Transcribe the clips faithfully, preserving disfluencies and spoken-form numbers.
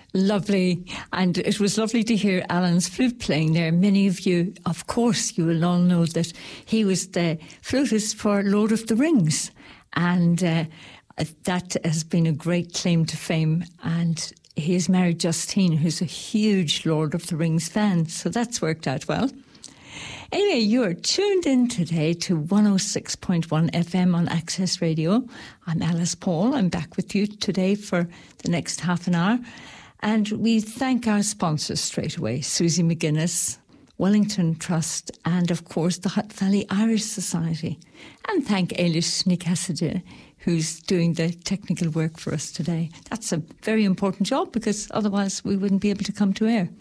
Lovely. And it was lovely to hear Alan's flute playing there. Many of you, of course, you will all know that he was the flutist for Lord of the Rings. And uh, that has been a great claim to fame. And he has married Justine, who's a huge Lord of the Rings fan. So that's worked out well. Anyway, you're tuned in today to one oh six point one F M on Access Radio. I'm Alice Paul. I'm back with you today for the next half an hour. And we thank our sponsors straight away, Susie McGuinness, Wellington Trust, and of course the Hutt Valley Irish Society. And thank Eilish Nicaside, who's doing the technical work for us today. That's a very important job because otherwise we wouldn't be able to come to air.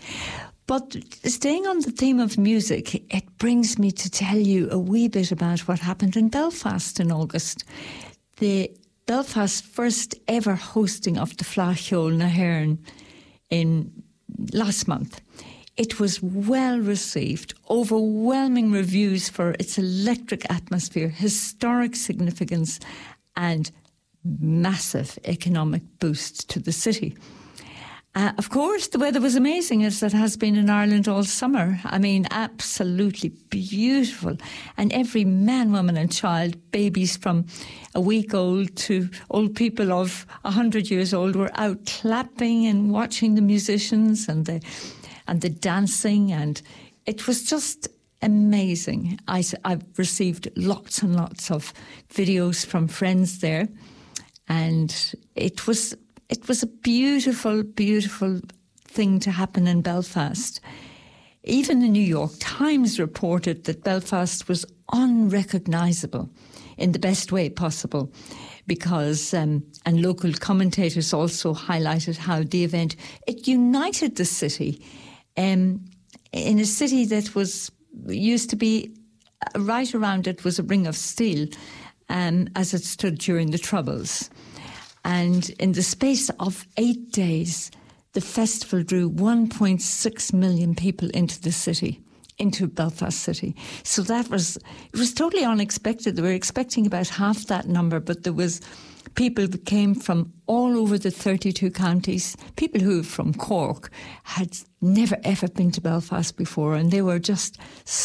But staying on the theme of music, it brings me to tell you a wee bit about what happened in Belfast in August. The Belfast's first ever hosting of the Fleadh na hÉireann in last month. It was well received, overwhelming reviews for its electric atmosphere, historic significance and massive economic boost to the city. Uh, of course, the weather was amazing, as it has been in Ireland all summer. I mean, absolutely beautiful. And every man, woman and child, babies from a week old to old people of one hundred years old, were out clapping and watching the musicians and the, and the dancing. And it was just amazing. I, I've received lots and lots of videos from friends there. And it was... It was a beautiful, beautiful thing to happen in Belfast. Even the New York Times reported that Belfast was unrecognisable in the best way possible because, um, and local commentators also highlighted how the event, it united the city um, in a city that was, used to be, right around it was a ring of steel um, as it stood during the Troubles. And in the space of eight days, the festival drew one point six million people into the city, into Belfast City. So that was, it was totally unexpected. They were expecting about half that number, but there was people that came from all over the thirty-two counties, people who from Cork had never ever been to Belfast before, and they were just